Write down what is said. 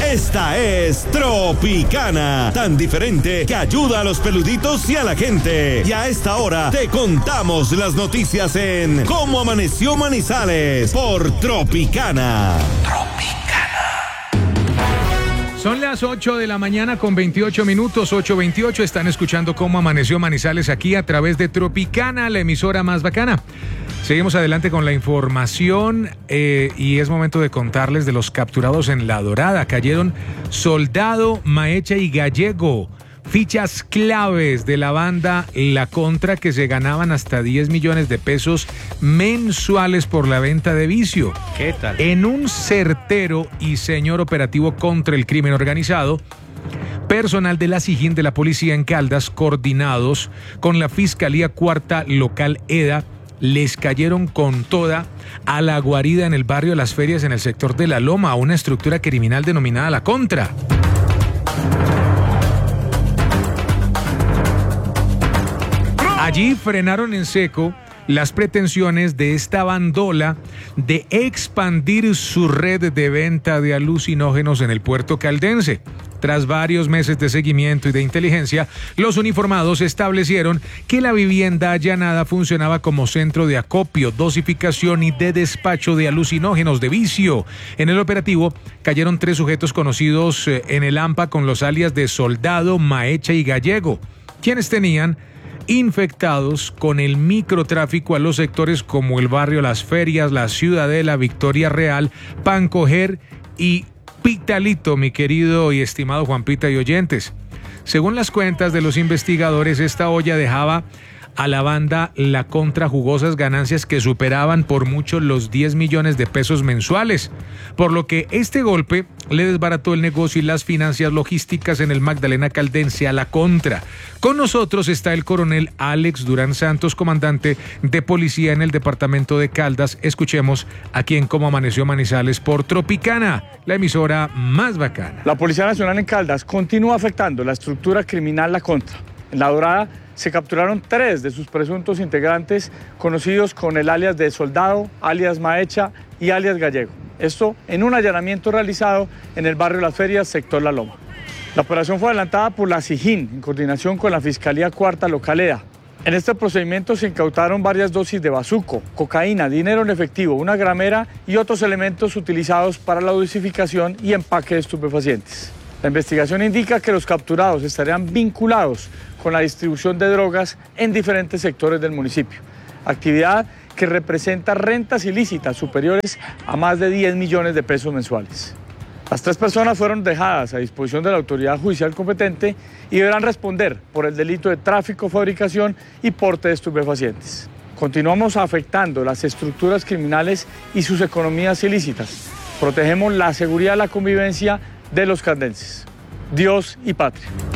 Esta es Tropicana, tan diferente que ayuda a los peluditos y a la gente. Y a esta hora te contamos las noticias en Cómo Amaneció Manizales por Tropicana. Son las 8 de la mañana con 28 minutos, 8:28. Están escuchando Cómo Amaneció Manizales aquí a través de Tropicana, la emisora más bacana. Seguimos adelante con la información y es momento de contarles de los capturados en La Dorada. Cayeron Soldado, Maecha y Gallego, fichas claves de la banda La Contra, que se ganaban hasta 10 millones de pesos mensuales por la venta de vicio. ¿Qué tal? En un certero y señor operativo contra el crimen organizado, personal de la SIJIN de la policía en Caldas, coordinados con la Fiscalía Cuarta Local EDA, les cayeron con toda a la guarida en el barrio Las Ferias, en el sector de La Loma, a una estructura criminal denominada La Contra. Allí frenaron en seco las pretensiones de esta bandola de expandir su red de venta de alucinógenos en el puerto caldense. Tras varios meses de seguimiento y de inteligencia, los uniformados establecieron que la vivienda allanada funcionaba como centro de acopio, dosificación y de despacho de alucinógenos de vicio. En el operativo cayeron 3 sujetos conocidos en el AMPA con los alias de Soldado, Maecha y Gallego, quienes tenían infectados con el microtráfico a los sectores como el barrio Las Ferias, La Ciudadela, Victoria Real, Pancoger y Pitalito, mi querido y estimado Juanpita y oyentes. Según las cuentas de los investigadores, esta olla dejaba a la banda La Contra jugosas ganancias que superaban por mucho los 10 millones de pesos mensuales, por lo que este golpe le desbarató el negocio y las finanzas logísticas en el Magdalena Caldense a La Contra. Con nosotros está el coronel Alex Durán Santos, comandante de policía en el departamento de Caldas. Escuchemos aquí en Cómo Amaneció Manizales por Tropicana, la emisora más bacana. La Policía Nacional en Caldas continúa afectando la estructura criminal La Contra. En La Dorada se capturaron 3 de sus presuntos integrantes, conocidos con el alias de Soldado, alias Maecha y alias Gallego. Esto en un allanamiento realizado en el barrio Las Ferias, sector La Loma. La operación fue adelantada por la SIJIN en coordinación con la Fiscalía Cuarta Local EDA. En este procedimiento se incautaron varias dosis de bazuco, cocaína, dinero en efectivo, una gramera y otros elementos utilizados para la dosificación y empaque de estupefacientes. La investigación indica que los capturados estarían vinculados con la distribución de drogas en diferentes sectores del municipio, actividad que representa rentas ilícitas superiores a más de 10 millones de pesos mensuales. Las 3 personas fueron dejadas a disposición de la autoridad judicial competente y deberán responder por el delito de tráfico, fabricación y porte de estupefacientes. Continuamos afectando las estructuras criminales y sus economías ilícitas. Protegemos la seguridad y la convivencia de los caldenses. Dios y patria.